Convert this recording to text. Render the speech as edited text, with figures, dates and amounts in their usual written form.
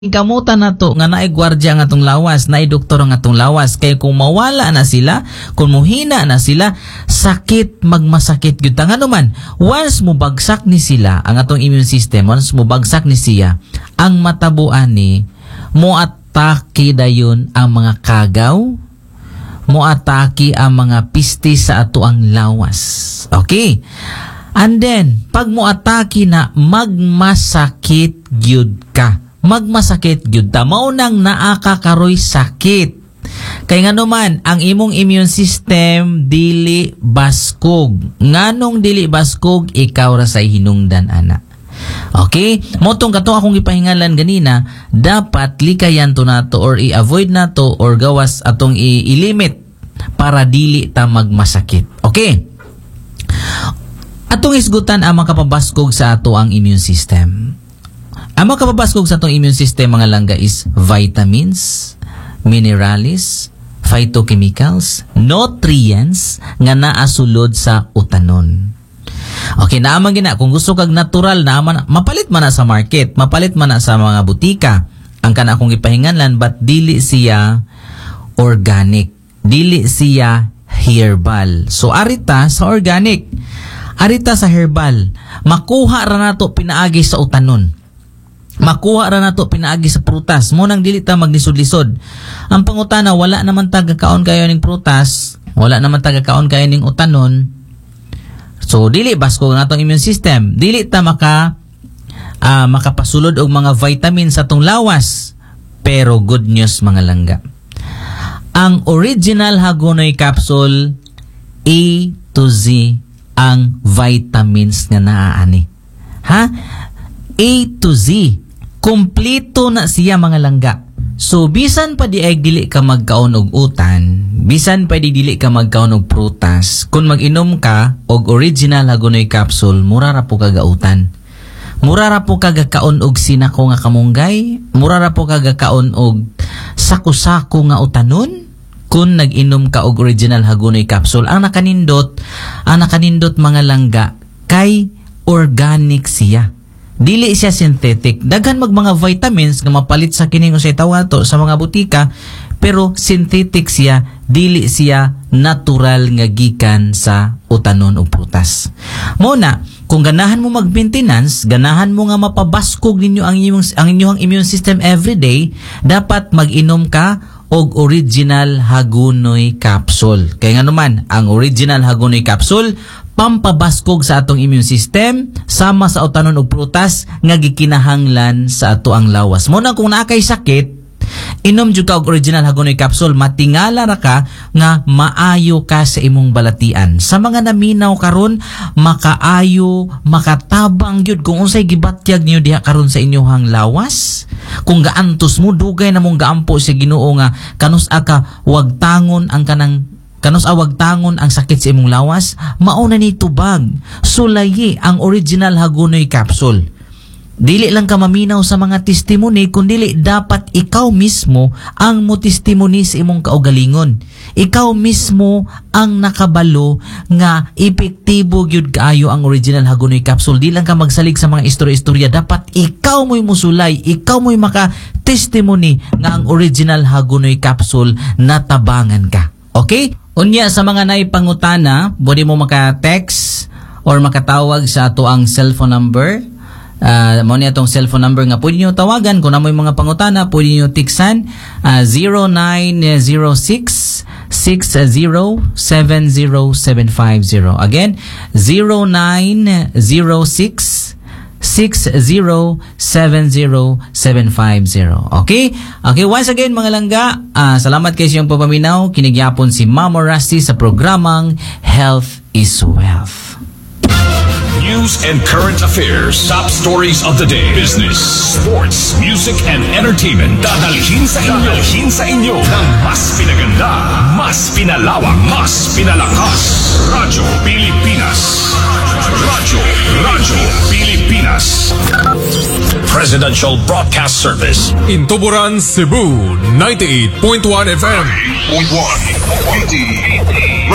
Kamutan na to nga naay gwardya nga atong lawas, naay doktor nga atong lawas. Kaya kung mawala na sila, kung muhina na sila, sakit magmasakit gyud ta. Nga naman, once mubagsak ni sila ang atong immune system, once mubagsak ni siya, ang matabuan ni moatake dayon ang mga kagaw, moatake ang mga pistis sa ato ang lawas. Okay? And then, pag moatake na, magmasakit gyud ka. Magmasakit gyud ta, mao nang naakakaroy sakit. Kay nga naman ang imong immune system dili baskog. Nganong dili baskog, ikaw ra say hinungdan ana. Okay? Motong kato akong ipahingalan ganina, dapat likayan to nato or i-avoid nato or gawas atong i-limit para dili ta magmasakit. Okay? Atong isgutan ang makapabaskog sa ato ang immune system. Ang makapabaskog sa itong immune system mga langga is vitamins, minerals, phytochemicals, nutrients nga naasulod sa utanon. Okay, naaman gina, kung gusto kag natural naaman, mapalit man na sa market, mapalit man na sa mga butika. Ang kana akong ipahinganlan, but dili siya organic, dili siya herbal. So arita sa organic, arita sa herbal, makuha ra nato pinaagi sa utanon. Makuha ra nato pinaagi sa prutas. Mo nang dili ta maglisod-lisod. Ang pangutana, wala naman tagakaon kayo ning prutas, wala naman tagakaon kayo ning utanon. So dili basko nga atong immune system. Dili ta makapasulod og mga vitamins sa atong lawas. Pero good news mga langga. Ang original Hagonoy capsule, A to Z ang vitamins nga naaani. Ha? A to Z. Kompleto na siya mga langga. So bisan pa di ay dili ka magkaon og utan, bisan pa di dili ka magkaon og prutas, kung mag-inom ka og original Hagonoy capsule, mura ra po kagautan. Mura ra po kagakaon og sinako nga kamunggay, mura ra po kagakaon og sako-sako nga utanon kung nag-inom ka og original Hagonoy capsule. Ang nakanindot mga langga kay organic siya. Dili siya synthetic. Daghan mga vitamins nga mapalit sa kining usay tawato sa mga butika, pero synthetic siya, dili siya natural nga gikan sa utanon o prutas. Muna, kung ganahan mo mag-maintenance, ganahan mo nga mapabaskog ninyo ang inyong immune system everyday, dapat mag-inom ka og original Hagonoy capsule. Kaya nga naman, ang original Hagonoy capsule, pampabaskog sa atong immune system, sama sa utanon og prutas nga gikinahanglan sa ato ang lawas. Mo na kung naakay sakit, inom jud ka og original Hagonoy capsule, matingala ra ka nga maayo ka sa imong balatian. Sa mga naminaw karon, makaayo, makatabang gyud kung unsay gibatyag niyo diha karon sa inyong lawas. Kung gaantos mo, dugay na mong gaampo sa Ginoo nga kanus-a ka wag tangon ang awag tangon ang sakit sa imong lawas, mauna ni tubag. Sulayi ang original Hagonoy capsule. Dili lang ka maminaw sa mga testimony, kundi dapat ikaw mismo ang mo testimony sa imong kaugalingon. Ikaw mismo ang nakabalo nga epektibo gyud kaayo ang original Hagonoy capsule. Di lang ka magsalig sa mga istorya-istorya, dapat ikaw mo'y musulay, ikaw mo'y maka-testimony nga ang original Hagonoy capsule natabangan ka. Okay? Unya sa mga naipangutana, pwede mo maka-text or makatawag sa ato ang cellphone number. Mo niya itong cellphone number nga pwede nyo tawagan. Kung na may mga pangutana, pwede nyo tiksan 0906-60-70750. Again, 0906-60-70750. Okay? Okay, once again mga langga, salamat kayo sa iyong papaminaw. Kinigyapon si Mama Rusty sa programang Health is Wealth. News and current affairs, top stories of the day, business, sports, music, and entertainment. Dadalhin sa inyo ng mas pinaganda, mas pinalawak, mas pinalakas. Radyo Pilipinas. Radyo Pilipinas. Presidential Broadcast Service. In Tuburan, Cebu, 98.1 FM. 98.1.